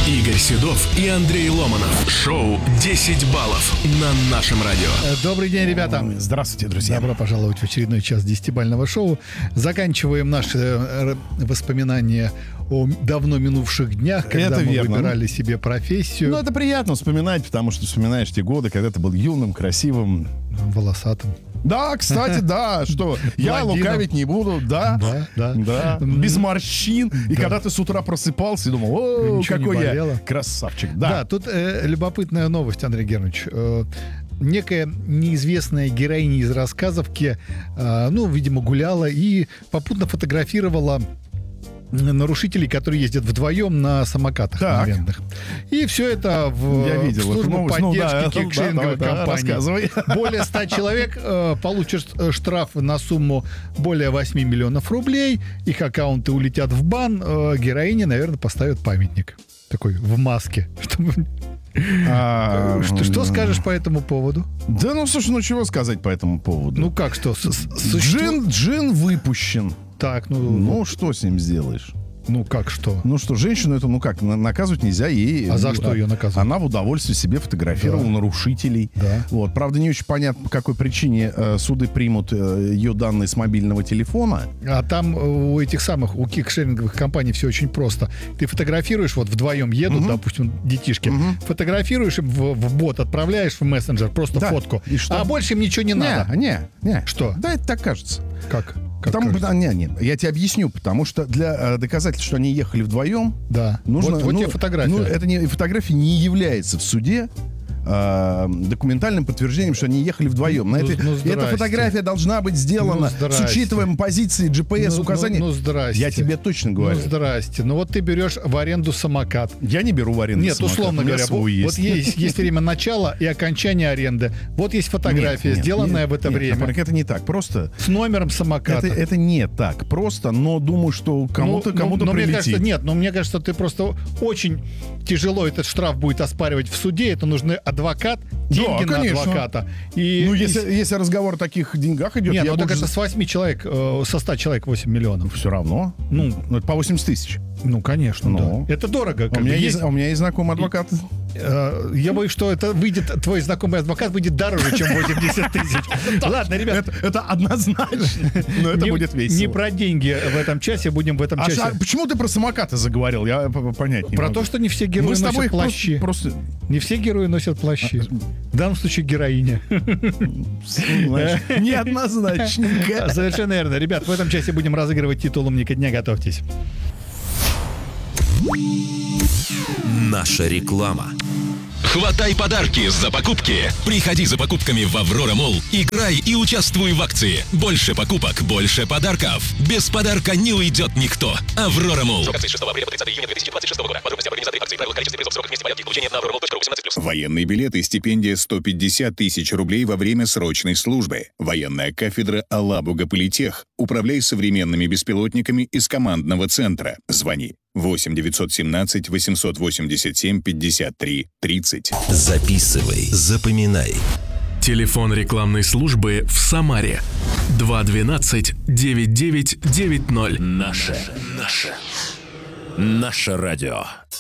Игорь Седов и Андрей Ломанов. Шоу «10 баллов» на нашем радио. Добрый день, ребята. Здравствуйте, друзья. Добро пожаловать в очередной час 10-бального шоу. Заканчиваем наши воспоминания о давно минувших днях, когда мы выбирали себе профессию. Ну, это приятно вспоминать, потому что вспоминаешь те годы, когда ты был юным, красивым. Волосатым. Да, кстати, да, что я лукавить не буду, да, без морщин. И когда ты с утра просыпался и думал, о, какой я красавчик. Да, тут любопытная новость, Андрей Германович. Некая неизвестная героиня из рассказовки, видимо, гуляла и попутно фотографировала нарушителей, которые ездят вдвоем на самокатах арендных. И все это в службу поддержки кикшеринговой компании. Более 100 человек получат штраф на сумму более 8 миллионов рублей. Их аккаунты улетят в бан. Героине, наверное, поставят памятник. Такой в маске. Что скажешь по этому поводу? Да, слушай, чего сказать по этому поводу? Ну как что? Джин выпущен. Так, что с ним сделаешь? Ну как что? Женщину эту, наказывать нельзя ей. А за что ее наказывать? Она в удовольствие себе фотографировала нарушителей. Да. Вот. Правда, не очень понятно, по какой причине суды примут ее данные с мобильного телефона. А там у кикшеринговых компаний все очень просто. Ты фотографируешь, вдвоем едут, допустим, детишки, фотографируешь им в бот, отправляешь в мессенджер просто фотку. И что? А больше им ничего не надо. Не. Что? Да, это так кажется. Как? Нет, я тебе объясню, потому что для доказательств, что они ехали вдвоем, нужно... Вот тебе фотография. Фотография не является в суде документальным подтверждением, что они ехали вдвоем. Эта фотография должна быть сделана с учитыванием позиции GPS указаний. Здрасте. Я тебе точно говорю. Здрасте. Ты берешь в аренду самокат. Я не беру в аренду самокат. Нет, условно говоря, есть время начала и окончания аренды. Вот есть фотография, сделанная в это время. Это не так. Просто с номером самоката. Это не так просто, но думаю, что кому-то прилетит. Мне кажется, ты просто очень тяжело этот штраф будет оспаривать в суде. Это нужны адвокат, деньги на адвоката. Если разговор о таких деньгах идет... Нет, это с 8 человек, со 100 человек 8 миллионов. Все равно. Это по 80 тысяч. Конечно, да. Это дорого. У меня есть знакомый адвокат. Я боюсь, что твой знакомый адвокат будет дороже, чем 80 тысяч. Ладно, ребят. Это однозначно. Но это будет весело. Не про деньги в этом часе, будем в этом часе. А почему ты про самокаты заговорил? Я понять не могу. Про то, что не все герои носят плащи. Не все герои носят плащи. В данном случае героиня. Неоднозначненько. Совершенно верно. Ребят, в этом часе будем разыгрывать титул «Умника дня». Готовьтесь. Наша реклама. Хватай подарки за покупки. Приходи за покупками в Аврора Молл. Играй и участвуй в акции. Больше покупок, больше подарков. Без подарка не уйдет никто. Аврора Молл. Срок акции с 6 апреля по 30 июня 2026 года. Подробности об организации акции, правила, количество призов, срок, месте порядке получения на auroramall.ru 18+. Военный билет и стипендия 150 тысяч рублей во время срочной службы. Военная кафедра Алабуга Политех. Управляй современными беспилотниками из командного центра. Звони 8 917 887 53 30. Записывай, запоминай. Телефон рекламной службы в Самаре 212 9990. Наше радио.